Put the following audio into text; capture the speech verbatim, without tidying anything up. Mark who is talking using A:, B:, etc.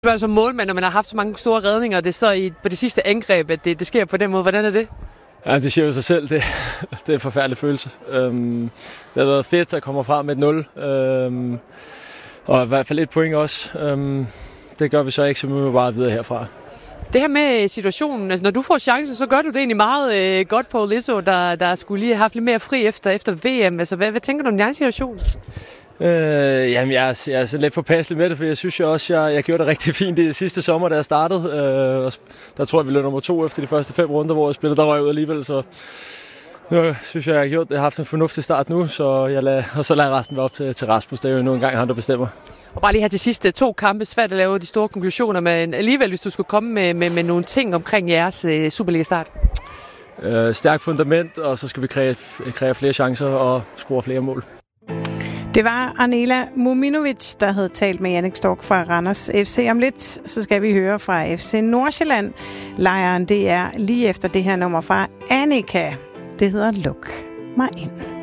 A: Det er som målmand, når man har haft så mange store redninger, og det er så i, på det sidste angreb, at det, det sker på den måde. Hvordan er det?
B: Ja, det siger jo sig selv. Det, det er en forfærdelig følelse. Øhm, det har været fedt at komme fra med et nul. Øhm, og i hvert fald et point også. Øhm, det gør vi så ikke, så vi må bare videre herfra.
A: Det her med situationen, altså når du får chancen, så gør du det egentlig meget øh, godt på Lisso, der, der skulle lige have haft lidt mere fri efter, efter V M. Altså, hvad, hvad tænker du om din egen situation?
B: Øh, jamen, jeg er, jeg er sådan lidt påpasselig med det, for jeg synes jo også, jeg, jeg gjorde det rigtig fint i sidste sommer, da jeg startede. Øh, der tror jeg, vi løb nummer to efter de første fem runder, hvor jeg spillede, der røg ud alligevel, så nu synes jeg, jeg har gjort det. Jeg har haft en fornuftig start nu, så jeg lader, og så lader jeg resten være op til, til Rasmus. Det er jo nu engang han, der bestemmer.
A: Og bare lige her til sidste to kampe, svært at lave de store konklusioner, men alligevel, hvis du skulle komme med, med, med nogle ting omkring jeres uh, Superliga-start.
B: Øh, stærkt fundament, og så skal vi kræve, kræve flere chancer og score flere mål.
C: Det var Arnela Muminovic, der havde talt med Jannik Stork fra Randers F C. Om lidt, så skal vi høre fra F C Nordsjælland. Lejren, det er lige efter det her nummer fra Annika. Det hedder Luk mig ind.